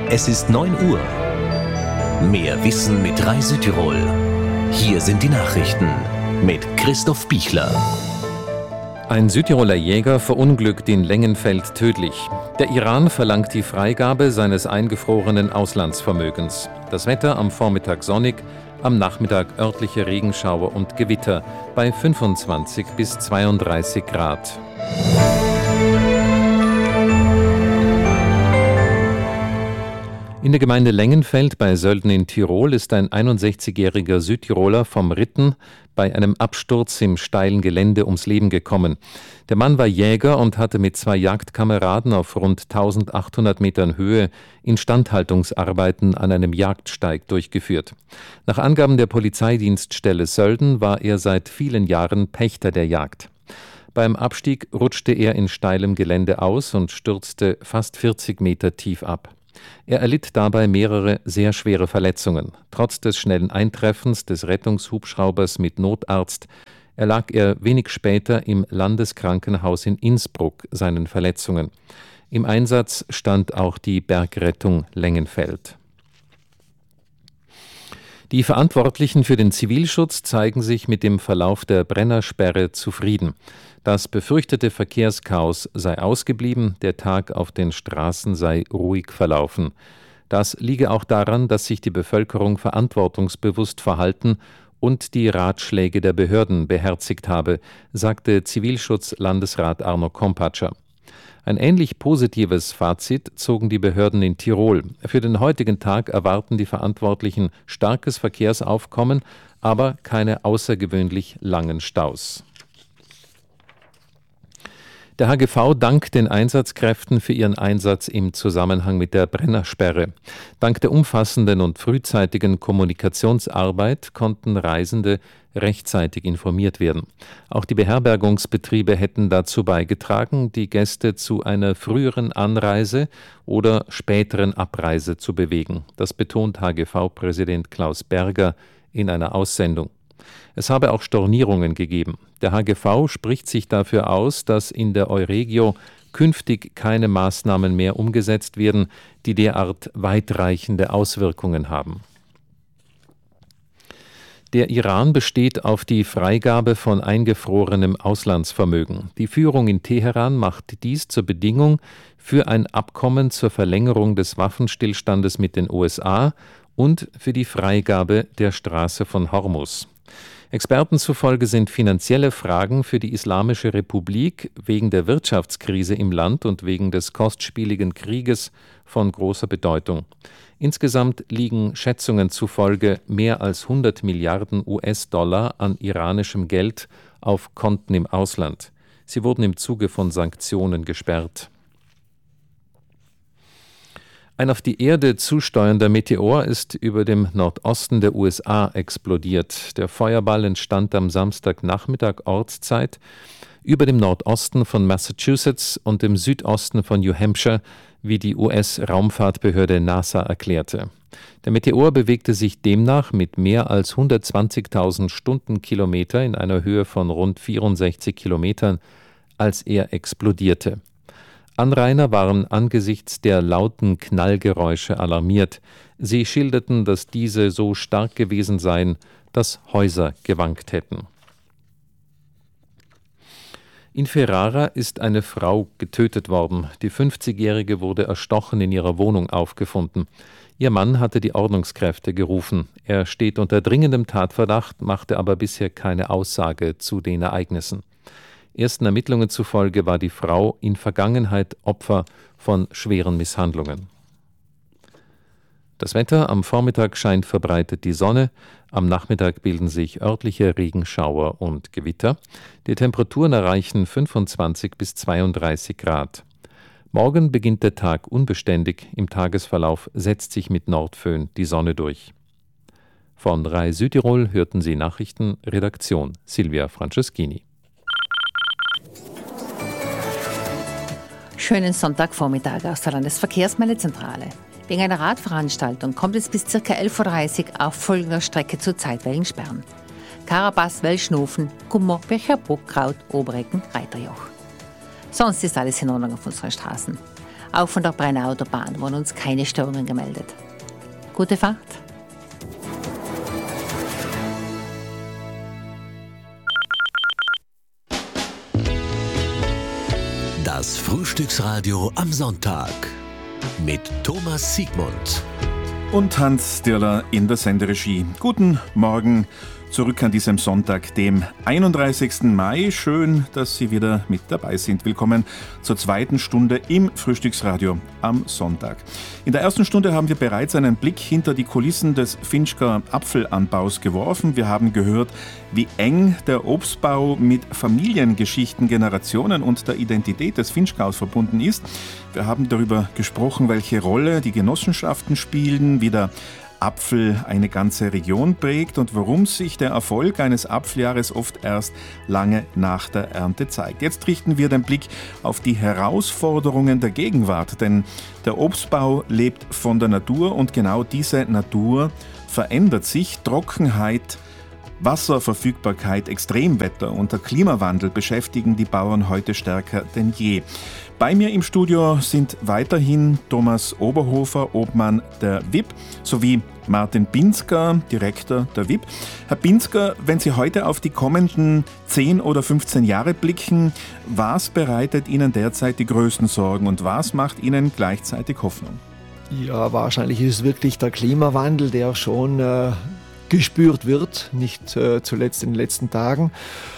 Es ist 9 Uhr. Mehr Wissen mit Rai Südtirol. Hier sind die Nachrichten mit Christoph Bichler. Ein Südtiroler Jäger verunglückt in Lengenfeld tödlich. Der Iran verlangt die Freigabe seines eingefrorenen Auslandsvermögens. Das Wetter am Vormittag sonnig, am Nachmittag örtliche Regenschauer und Gewitter bei 25 bis 32 Grad. In der Gemeinde Lengenfeld bei Sölden in Tirol ist ein 61-jähriger Südtiroler vom Ritten bei einem Absturz im steilen Gelände ums Leben gekommen. Der Mann war Jäger und hatte mit 2 Jagdkameraden auf rund 1800 Metern Höhe Instandhaltungsarbeiten an einem Jagdsteig durchgeführt. Nach Angaben der Polizeidienststelle Sölden war er seit vielen Jahren Pächter der Jagd. Beim Abstieg rutschte er in steilem Gelände aus und stürzte fast 40 Meter tief ab. Er erlitt dabei mehrere sehr schwere Verletzungen. Trotz des schnellen Eintreffens des Rettungshubschraubers mit Notarzt erlag er wenig später im Landeskrankenhaus in Innsbruck seinen Verletzungen. Im Einsatz stand auch die Bergrettung Lengenfeld. Die Verantwortlichen für den Zivilschutz zeigen sich mit dem Verlauf der Brennersperre zufrieden. Das befürchtete Verkehrschaos sei ausgeblieben, der Tag auf den Straßen sei ruhig verlaufen. Das liege auch daran, dass sich die Bevölkerung verantwortungsbewusst verhalten und die Ratschläge der Behörden beherzigt habe, sagte Zivilschutz-Landesrat Arno Kompatscher. Ein ähnlich positives Fazit zogen die Behörden in Tirol. Für den heutigen Tag erwarten die Verantwortlichen starkes Verkehrsaufkommen, aber keine außergewöhnlich langen Staus. Der HGV dankt den Einsatzkräften für ihren Einsatz im Zusammenhang mit der Brennersperre. Dank der umfassenden und frühzeitigen Kommunikationsarbeit konnten Reisende rechtzeitig informiert werden. Auch die Beherbergungsbetriebe hätten dazu beigetragen, die Gäste zu einer früheren Anreise oder späteren Abreise zu bewegen. Das betont HGV-Präsident Klaus Berger in einer Aussendung. Es habe auch Stornierungen gegeben. Der HGV spricht sich dafür aus, dass in der Euregio künftig keine Maßnahmen mehr umgesetzt werden, die derart weitreichende Auswirkungen haben. Der Iran besteht auf die Freigabe von eingefrorenem Auslandsvermögen. Die Führung in Teheran macht dies zur Bedingung für ein Abkommen zur Verlängerung des Waffenstillstandes mit den USA und für die Freigabe der Straße von Hormuz. Experten zufolge sind finanzielle Fragen für die Islamische Republik wegen der Wirtschaftskrise im Land und wegen des kostspieligen Krieges von großer Bedeutung. Insgesamt liegen Schätzungen zufolge mehr als 100 Milliarden US-Dollar an iranischem Geld auf Konten im Ausland. Sie wurden im Zuge von Sanktionen gesperrt. Ein auf die Erde zusteuernder Meteor ist über dem Nordosten der USA explodiert. Der Feuerball entstand am Samstagnachmittag Ortszeit über dem Nordosten von Massachusetts und dem Südosten von New Hampshire, wie die US-Raumfahrtbehörde NASA erklärte. Der Meteor bewegte sich demnach mit mehr als 120.000 Stundenkilometer in einer Höhe von rund 64 Kilometern, als er explodierte. Anrainer waren angesichts der lauten Knallgeräusche alarmiert. Sie schilderten, dass diese so stark gewesen seien, dass Häuser gewankt hätten. In Ferrara ist eine Frau getötet worden. Die 50-Jährige wurde erstochen in ihrer Wohnung aufgefunden. Ihr Mann hatte die Ordnungskräfte gerufen. Er steht unter dringendem Tatverdacht, machte aber bisher keine Aussage zu den Ereignissen. Ersten Ermittlungen zufolge war die Frau in Vergangenheit Opfer von schweren Misshandlungen. Das Wetter: am Vormittag scheint verbreitet die Sonne, am Nachmittag bilden sich örtliche Regenschauer und Gewitter. Die Temperaturen erreichen 25 bis 32 Grad. Morgen beginnt der Tag unbeständig, im Tagesverlauf setzt sich mit Nordföhn die Sonne durch. Von Rai Südtirol hörten Sie Nachrichten, Redaktion Silvia Franceschini. Schönen Sonntagvormittag aus der Landesverkehrsmeldezentrale. Wegen einer Radveranstaltung kommt es bis ca. 11.30 Uhr auf folgender Strecke zu Zeitwellensperren: Karabas, Welschnofen, Gummer, Bircherbruck, Kraut, Oberecken, Reiterjoch. Sonst ist alles in Ordnung auf unseren Straßen. Auch von der Brennautobahn wurden uns keine Störungen gemeldet. Gute Fahrt! Das Frühstücksradio am Sonntag mit Thomas Siegmund und Hans Dirler in der Senderegie. Guten Morgen zurück an diesem Sonntag, dem 31. Mai. Schön, dass Sie wieder mit dabei sind. Willkommen zur zweiten Stunde im Frühstücksradio am Sonntag. In der ersten Stunde haben wir bereits einen Blick hinter die Kulissen des Finchgauer Apfelanbaus geworfen. Wir haben gehört, wie eng der Obstbau mit Familiengeschichten, Generationen und der Identität des Finchgaus verbunden ist. Wir haben darüber gesprochen, welche Rolle die Genossenschaften spielen, wie der Apfel eine ganze Region prägt und warum sich der Erfolg eines Apfeljahres oft erst lange nach der Ernte zeigt. Jetzt richten wir den Blick auf die Herausforderungen der Gegenwart, denn der Obstbau lebt von der Natur und genau diese Natur verändert sich. Trockenheit, Wasserverfügbarkeit, Extremwetter und der Klimawandel beschäftigen die Bauern heute stärker denn je. Bei mir im Studio sind weiterhin Thomas Oberhofer, Obmann der WIP, sowie Martin Binsker, Direktor der WIP. Herr Binsker, wenn Sie heute auf die kommenden 10 oder 15 Jahre blicken, was bereitet Ihnen derzeit die größten Sorgen und was macht Ihnen gleichzeitig Hoffnung? Ja, wahrscheinlich ist es wirklich der Klimawandel, der schon gespürt wird, nicht zuletzt in den letzten Tagen.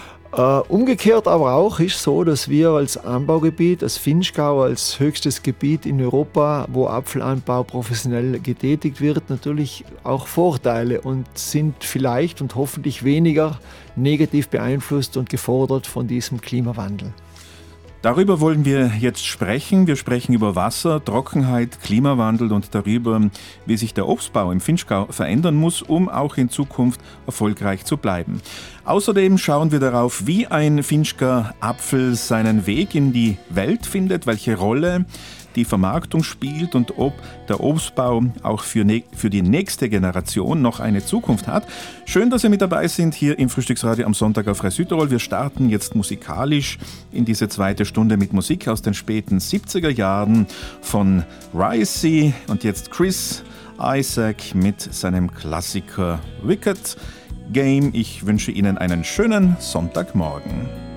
Umgekehrt aber auch ist so, dass wir als Anbaugebiet, als Finchgau, als höchstes Gebiet in Europa, wo Apfelanbau professionell getätigt wird, natürlich auch Vorteile und sind vielleicht und hoffentlich weniger negativ beeinflusst und gefordert von diesem Klimawandel. Darüber wollen wir jetzt sprechen. Wir sprechen über Wasser, Trockenheit, Klimawandel und darüber, wie sich der Obstbau im Finchgau verändern muss, um auch in Zukunft erfolgreich zu bleiben. Außerdem schauen wir darauf, wie ein Finchgauer Apfel seinen Weg in die Welt findet, welche Rolle die Vermarktung spielt und ob der Obstbau auch für die nächste Generation noch eine Zukunft hat. Schön, dass Sie mit dabei sind hier im Frühstücksradio am Sonntag auf Radio Südtirol. Wir starten jetzt musikalisch in diese zweite Stunde mit Musik aus den späten 70er Jahren von Ricey und jetzt Chris Isaak mit seinem Klassiker Wicked Game. Ich wünsche Ihnen einen schönen Sonntagmorgen.